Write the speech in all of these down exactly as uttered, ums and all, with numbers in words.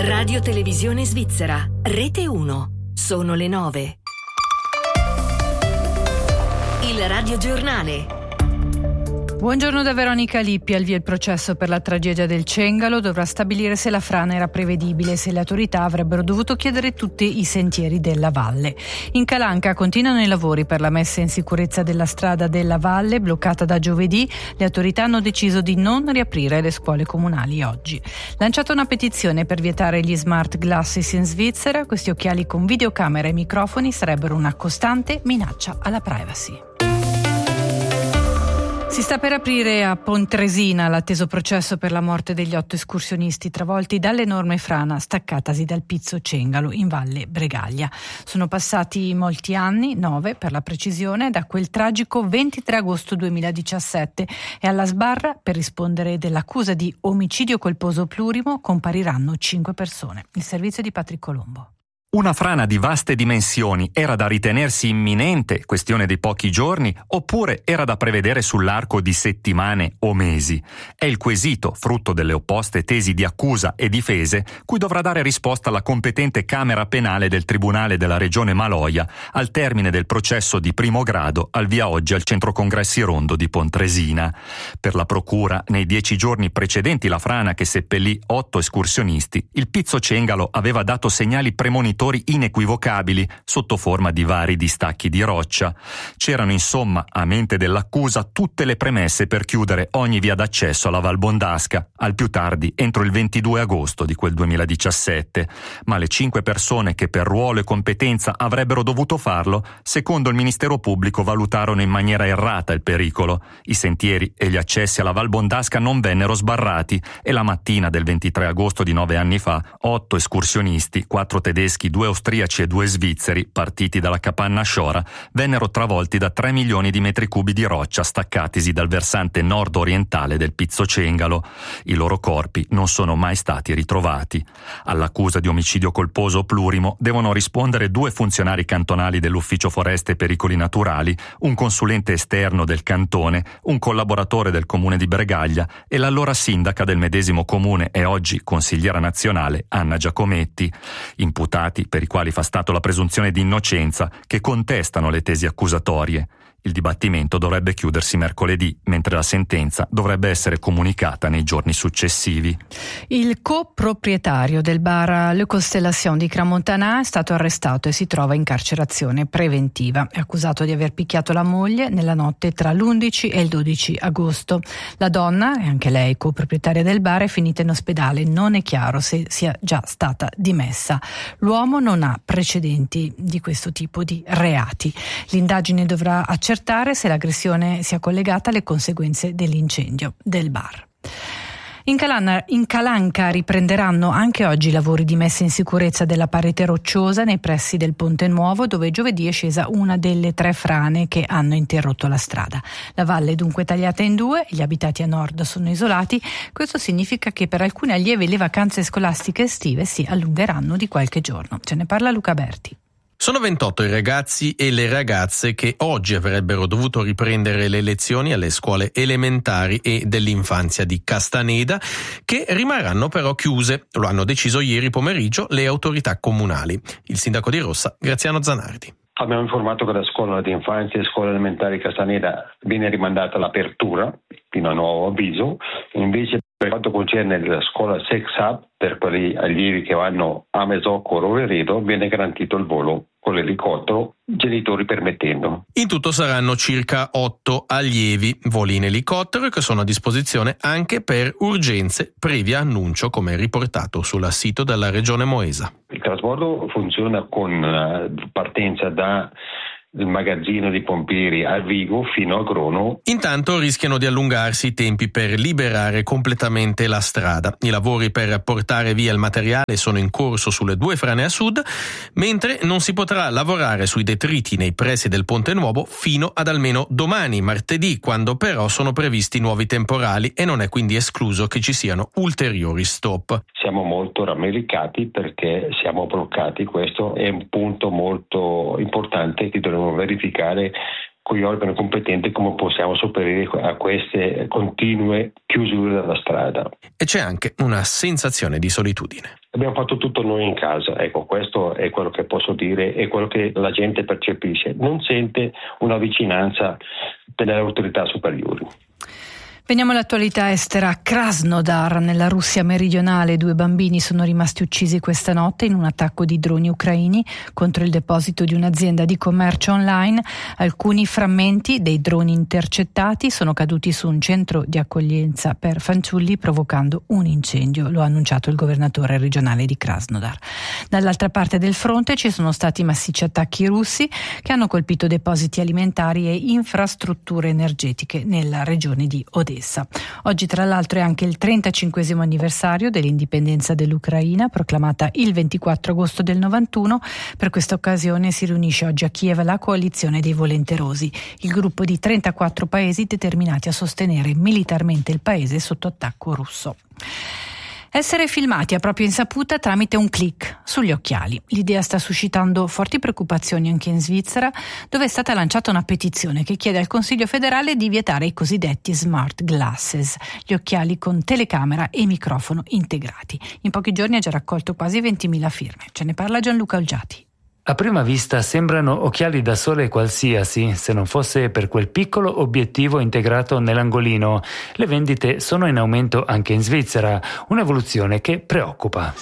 Radio Televisione Svizzera, Rete uno. Sono le nove. Il radiogiornale. Buongiorno da Veronica Lippi. Al via il processo per la tragedia del Cengalo. Dovrà stabilire se la frana era prevedibile e se le autorità avrebbero dovuto chiudere tutti i sentieri della valle. In Calanca continuano i lavori per la messa in sicurezza della strada della valle, bloccata da giovedì. Le autorità hanno deciso di non riaprire le scuole comunali oggi. Lanciata una petizione per vietare gli smart glasses in Svizzera. Questi occhiali con videocamera e microfoni sarebbero una costante minaccia alla privacy. Si sta per aprire a Pontresina l'atteso processo per la morte degli otto escursionisti travolti dall'enorme frana staccatasi dal Pizzo Cengalo in Valle Bregaglia. Sono passati molti anni, nove per la precisione, da quel tragico ventitré agosto duemiladiciassette e alla sbarra per rispondere dell'accusa di omicidio colposo plurimo compariranno cinque persone. Il servizio di Patrick Colombo. Una frana di vaste dimensioni era da ritenersi imminente, questione di pochi giorni, oppure era da prevedere sull'arco di settimane o mesi? È il quesito, frutto delle opposte tesi di accusa e difese, cui dovrà dare risposta la competente Camera Penale del Tribunale della Regione Maloja al termine del processo di primo grado al via oggi al Centro Congressi Rondo di Pontresina. Per la Procura, nei dieci giorni precedenti la frana che seppellì otto escursionisti, il Pizzo Cengalo aveva dato segnali premonitori inequivocabili sotto forma di vari distacchi di roccia. C'erano insomma, a mente dell'accusa, tutte le premesse per chiudere ogni via d'accesso alla Val Bondasca, al più tardi entro il ventidue agosto di quel duemiladiciassette. Ma le cinque persone che per ruolo e competenza avrebbero dovuto farlo, secondo il Ministero Pubblico valutarono in maniera errata il pericolo. I sentieri e gli accessi alla Val Bondasca non vennero sbarrati e la mattina del ventitré agosto di nove anni fa, otto escursionisti, quattro tedeschi, due austriaci e due svizzeri, partiti dalla capanna Sciora, vennero travolti da tre milioni di metri cubi di roccia staccatisi dal versante nord-orientale del Pizzo Cengalo. I loro corpi non sono mai stati ritrovati. All'accusa di omicidio colposo plurimo devono rispondere due funzionari cantonali dell'Ufficio Foreste e Pericoli Naturali, un consulente esterno del cantone, un collaboratore del comune di Bregaglia e l'allora sindaca del medesimo comune e oggi consigliera nazionale Anna Giacometti. Imputati per i quali fa stato la presunzione di innocenza, che contestano le tesi accusatorie. Il dibattimento dovrebbe chiudersi mercoledì, mentre la sentenza dovrebbe essere comunicata nei giorni successivi. Il coproprietario del bar Le Constellation di Crans-Montana è stato arrestato e si trova in carcerazione preventiva. È accusato di aver picchiato la moglie nella notte tra l'undici e il dodici agosto. La donna, e anche lei coproprietaria del bar, è finita in ospedale. Non è chiaro se sia già stata dimessa. L'uomo non ha precedenti di questo tipo di reati. L'indagine dovrà accertare accertare se l'aggressione sia collegata alle conseguenze dell'incendio del bar. In, Calan- in Calanca riprenderanno anche oggi i lavori di messa in sicurezza della parete rocciosa nei pressi del Ponte Nuovo, dove giovedì è scesa una delle tre frane che hanno interrotto la strada. La valle è dunque tagliata in due, gli abitati a nord sono isolati. Questo significa che per alcuni allievi le vacanze scolastiche estive si allungheranno di qualche giorno. Ce ne parla Luca Berti. Sono ventotto i ragazzi e le ragazze che oggi avrebbero dovuto riprendere le lezioni alle scuole elementari e dell'infanzia di Castaneda, che rimarranno però chiuse. Lo hanno deciso ieri pomeriggio le autorità comunali. Il sindaco di Rossa, Graziano Zanardi. Abbiamo informato che la scuola di infanzia e scuola elementare di Castaneda viene rimandata all'apertura fino a nuovo avviso. Invece, per quanto concerne la scuola Sex Hub, per quegli allievi che vanno a Mesocco o Roveredo, viene garantito il volo con l'elicottero, genitori permettendo. In tutto saranno circa otto allievi, voli in elicottero che sono a disposizione anche per urgenze previa annuncio, come riportato sul sito della Regione Moesa. Il trasbordo funziona con partenza da il magazzino di Pompieri a Vigo fino a Grono. Intanto rischiano di allungarsi i tempi per liberare completamente la strada. I lavori per portare via il materiale sono in corso sulle due frane a sud, mentre non si potrà lavorare sui detriti nei pressi del Ponte Nuovo fino ad almeno domani, martedì, quando però sono previsti nuovi temporali e non è quindi escluso che ci siano ulteriori stop. Siamo molto rammaricati perché siamo bloccati. Questo è un punto molto importante che dobbiamo verificare con gli organi competenti come possiamo sopperire a queste continue chiusure della strada. E c'è anche una sensazione di solitudine. Abbiamo fatto tutto noi in casa, ecco, questo è quello che posso dire, è quello che la gente percepisce, non sente una vicinanza delle autorità superiori. Veniamo all'attualità estera. A Krasnodar, nella Russia meridionale, due bambini sono rimasti uccisi questa notte in un attacco di droni ucraini contro il deposito di un'azienda di commercio online. Alcuni frammenti dei droni intercettati sono caduti su un centro di accoglienza per fanciulli, provocando un incendio, lo ha annunciato il governatore regionale di Krasnodar. Dall'altra parte del fronte ci sono stati massicci attacchi russi che hanno colpito depositi alimentari e infrastrutture energetiche nella regione di Odessa. Oggi tra l'altro è anche il trentacinquesimo anniversario dell'indipendenza dell'Ucraina, proclamata il ventiquattro agosto del novantuno. Per questa occasione si riunisce oggi a Kiev la coalizione dei volenterosi, il gruppo di trentaquattro paesi determinati a sostenere militarmente il paese sotto attacco russo. Essere filmati a propria insaputa tramite un click sugli occhiali. L'idea sta suscitando forti preoccupazioni anche in Svizzera, dove è stata lanciata una petizione che chiede al Consiglio federale di vietare i cosiddetti smart glasses, gli occhiali con telecamera e microfono integrati. In pochi giorni ha già raccolto quasi ventimila firme. Ce ne parla Gianluca Olgiati. A prima vista sembrano occhiali da sole qualsiasi, se non fosse per quel piccolo obiettivo integrato nell'angolino. Le vendite sono in aumento anche in Svizzera, un'evoluzione che preoccupa.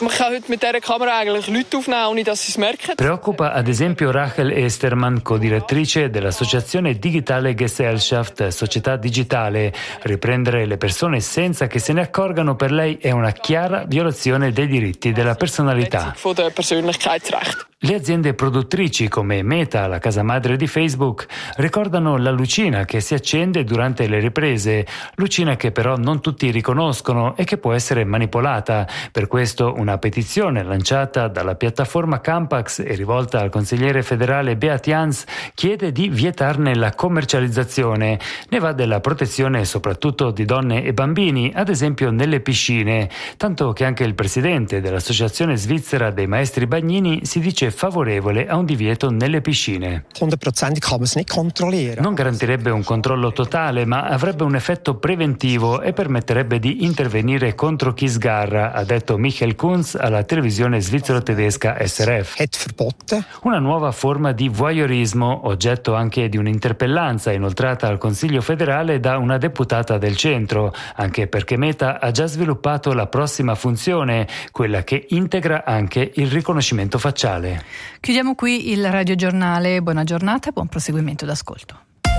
Preoccupa ad esempio Rachel Esterman, co-direttrice dell'associazione Digitale Gesellschaft, società digitale. Riprendere le persone senza che se ne accorgano per lei è una chiara violazione dei diritti della personalità. Le aziende produttrici come Meta, la casa madre di Facebook, ricordano la lucina che si accende durante le riprese, lucina che però non tutti riconoscono e che può essere manipolata. Per questo una petizione lanciata dalla piattaforma Campax e rivolta al consigliere federale Beat Jans chiede di vietarne la commercializzazione. Ne va della protezione soprattutto di donne e bambini, ad esempio nelle piscine, tanto che anche il presidente dell'Associazione Svizzera dei Maestri Bagnini si dice favorevole a un divieto nelle piscine. Non garantirebbe un controllo totale, ma avrebbe un effetto preventivo e permetterebbe di intervenire contro chi sgarra, ha detto Michael Kunz alla televisione svizzero-tedesca S R F. Una nuova forma di voyeurismo, oggetto anche di un'interpellanza inoltrata al Consiglio federale da una deputata del centro, anche perché Meta ha già sviluppato la prossima funzione, quella che integra anche il riconoscimento facciale. Chiudiamo qui il radiogiornale. Buona giornata, buon proseguimento d'ascolto.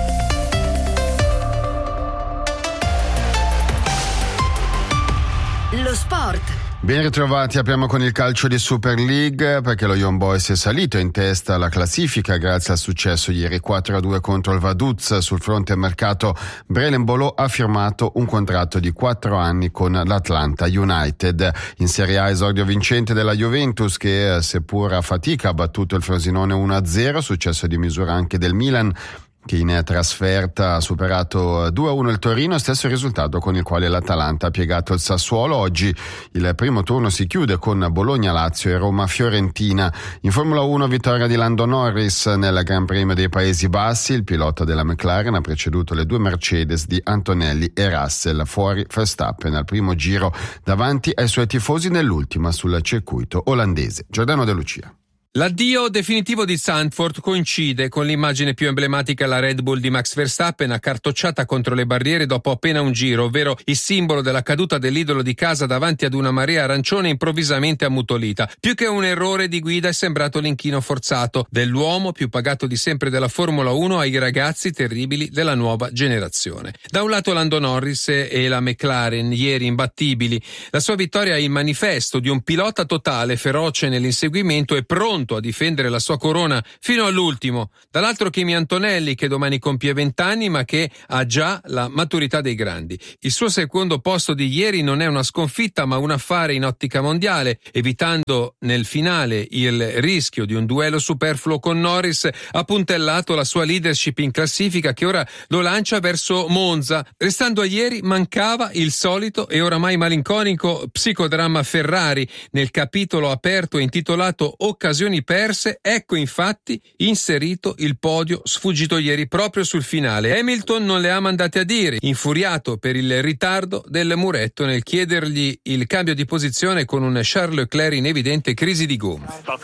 Lo sport. Ben ritrovati, apriamo con il calcio di Super League perché lo Young Boys è salito in testa alla classifica grazie al successo ieri quattro a due contro il Vaduz. Sul fronte mercato Brelen Bolo ha firmato un contratto di quattro anni con l'Atlanta United. In Serie A esordio vincente della Juventus che seppur a fatica ha battuto il Frosinone uno a zero, successo di misura anche del Milan che in trasferta ha superato due a uno il Torino, stesso risultato con il quale l'Atalanta ha piegato il Sassuolo. Oggi il primo turno si chiude con Bologna-Lazio e Roma-Fiorentina. In Formula uno vittoria di Lando Norris nel Gran Premio dei Paesi Bassi. Il pilota della McLaren ha preceduto le due Mercedes di Antonelli e Russell, fuori Verstappen al primo giro davanti ai suoi tifosi nell'ultima sul circuito olandese. Giordano De Lucia. L'addio definitivo di Zandvoort coincide con l'immagine più emblematica, la Red Bull di Max Verstappen accartocciata contro le barriere dopo appena un giro, ovvero il simbolo della caduta dell'idolo di casa davanti ad una marea arancione improvvisamente ammutolita. Più che un errore di guida è sembrato l'inchino forzato dell'uomo più pagato di sempre della Formula uno ai ragazzi terribili della nuova generazione. Da un lato Lando Norris e la McLaren, ieri imbattibili. La sua vittoria è il manifesto di un pilota totale, feroce nell'inseguimento e pronto a difendere la sua corona fino all'ultimo. Dall'altro Kimi Antonelli, che domani compie vent'anni ma che ha già la maturità dei grandi. Il suo secondo posto di ieri non è una sconfitta ma un affare in ottica mondiale, evitando nel finale il rischio di un duello superfluo con Norris, ha puntellato la sua leadership in classifica che ora lo lancia verso Monza. Restando a ieri mancava il solito e oramai malinconico psicodramma Ferrari nel capitolo aperto intitolato Occasioni occasioni perse, ecco infatti inserito il podio sfuggito ieri proprio sul finale. Hamilton non le ha mandate a dire, infuriato per il ritardo del muretto nel chiedergli il cambio di posizione con un Charles Leclerc in evidente crisi di gomma.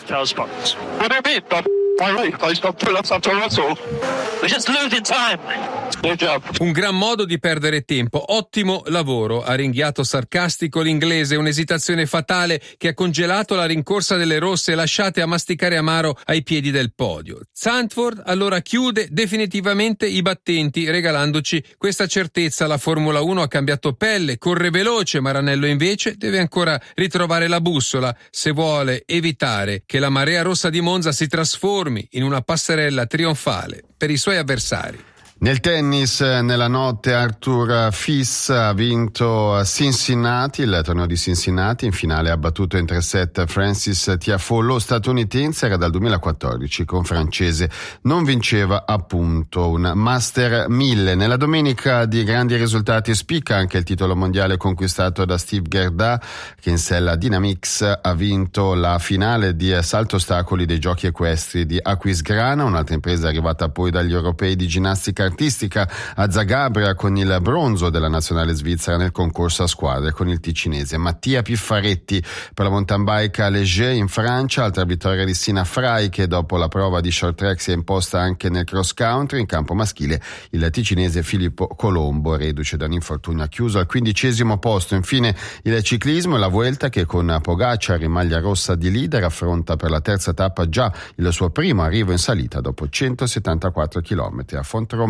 Un gran modo di perdere tempo, ottimo lavoro, ha ringhiato sarcastico l'inglese, un'esitazione fatale che ha congelato la rincorsa delle rosse lasciate a masticare amaro ai piedi del podio. Zandvoort allora chiude definitivamente i battenti regalandoci questa certezza: la Formula uno ha cambiato pelle, corre veloce, Maranello invece deve ancora ritrovare la bussola se vuole evitare che la marea rossa di Monza si trasformi in una passerella trionfale per i suoi avversari. Nel tennis, nella notte Arthur Fils ha vinto a Cincinnati, il torneo di Cincinnati, in finale ha battuto in tre set Francis Tiafoe, lo statunitense, era dal duemilaquattordici con francese, non vinceva appunto un Master mille. Nella domenica di grandi risultati spicca anche il titolo mondiale conquistato da Steve Gerda, che in sella Dynamics ha vinto la finale di salto ostacoli dei giochi equestri di Aquisgrana, un'altra impresa arrivata poi dagli europei di ginnastica artistica a Zagabria, con il bronzo della nazionale svizzera nel concorso a squadre con il ticinese Mattia Piffaretti. Per la mountain bike a Léger in Francia, altra vittoria di Sina Frey, che dopo la prova di short track si è imposta anche nel cross country. In campo maschile il ticinese Filippo Colombo, reduce da un infortunio, ha chiuso al quindicesimo posto. Infine il ciclismo e la Vuelta, che con Pogacar in maglia rossa di leader affronta per la terza tappa già il suo primo arrivo in salita dopo centosettantaquattro chilometri a Fontromeo.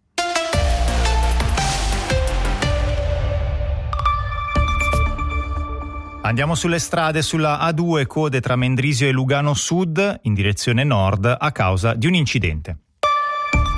Andiamo sulle strade. Sulla A due code tra Mendrisio e Lugano Sud in direzione nord a causa di un incidente.